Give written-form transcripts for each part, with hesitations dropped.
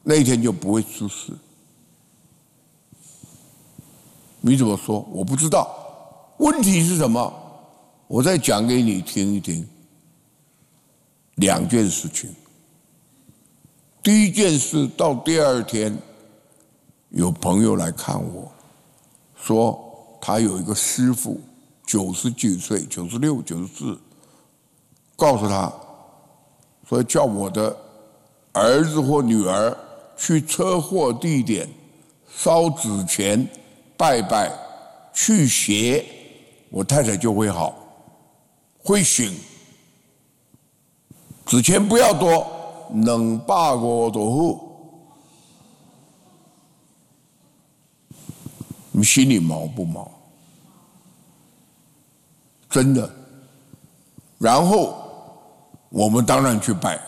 那一天就不会出事。你怎么说？我不知道。问题是什么？我再讲给你听一听。2件事情。第一件事，到第2天，有朋友来看我，说他有一个师父，90几岁，96、94，告诉他，说叫我的儿子或女儿去车祸地点烧纸钱、拜拜、去邪，我太太就会好，会醒。纸钱不要多，250就好。你心里毛不毛？真的。然后我们当然去拜，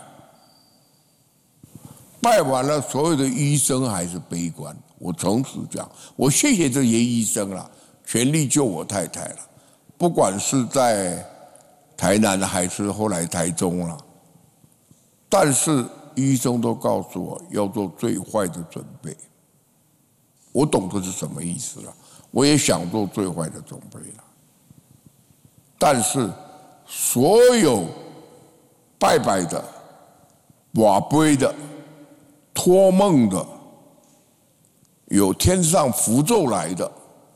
拜完了，所有的医生还是悲观。我诚实讲，我谢谢这些医生了，全力救我太太了。不管是在台南还是后来台中了，但是医生都告诉我要做最坏的准备。我懂这是什么意思了，我也想做最坏的准备了。但是所有拜拜的、瓦杯的、托梦的、有天上符咒来的，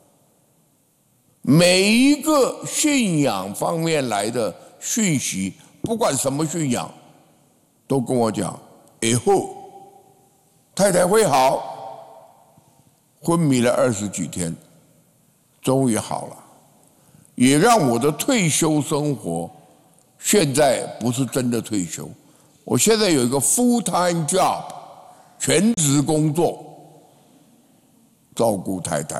每一个信仰方面来的讯息，不管什么信仰，都跟我讲，以后太太会好。昏迷了20几天，终于好了，也让我的退休生活现在不是真的退休。我现在有一个 full-time job， 全职工作，照顾太太。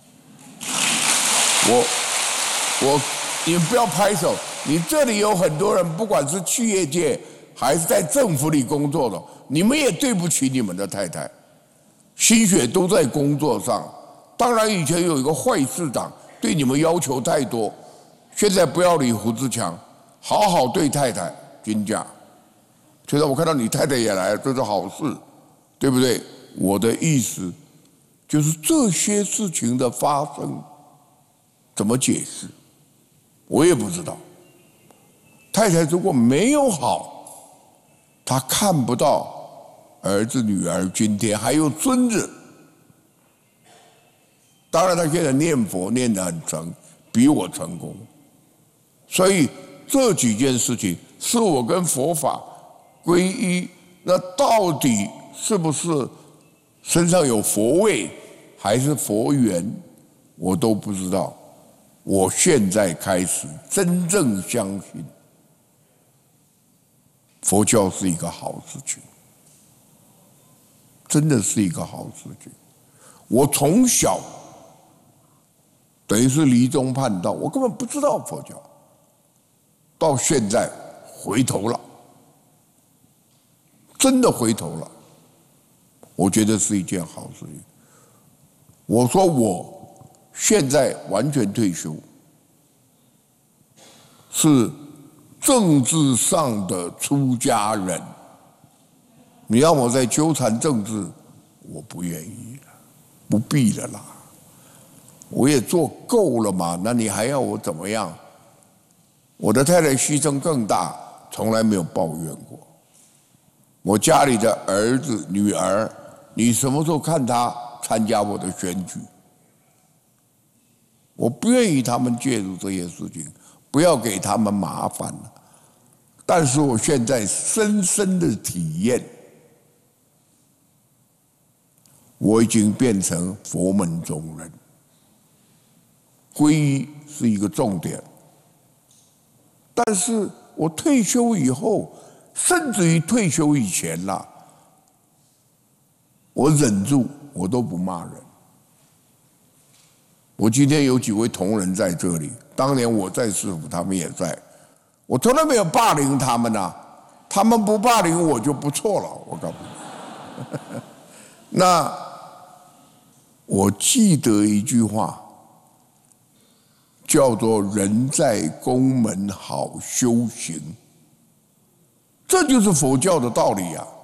你不要拍手，你这里有很多人，不管是企业界还是在政府里工作的，你们也对不起你们的太太。心血都在工作上，当然以前有一个坏市长对你们要求太多，现在不要理胡志强，好好对太太，真假。现在我看到你太太也来了，这是好事，对不对？我的意思就是这些事情的发生，怎么解释？我也不知道。太太如果没有好，她看不到儿子女儿今天还有孙子，当然他现在念佛念得很成，比我成功。所以这几件事情是我跟佛法皈依，那到底是不是身上有佛味还是佛缘，我都不知道。我现在开始真正相信佛教是一个好事情。真的是一个好事情。我从小等于是离宗叛道，我根本不知道佛教，到现在回头了，真的回头了，我觉得是一件好事情。我说我现在完全退休，是政治上的出家人。你让我再纠缠政治，我不愿意了，不必了啦。我也做够了嘛，那你还要我怎么样？我的太太牺牲更大，从来没有抱怨过。我家里的儿子女儿，你什么时候看他参加我的选举？我不愿意他们介入这些事情，不要给他们麻烦了。但是我现在深深的体验，我已经变成佛门中人，皈依是一个重点。但是我退休以后，甚至于退休以前啦，我忍住，我都不骂人。我今天有几位同仁在这里，当年我在市府，他们也在，我从来没有霸凌他们啊，他们不霸凌我就不错了，我告诉你。那我记得一句话，叫做“人在宫门好修行”，这就是佛教的道理啊。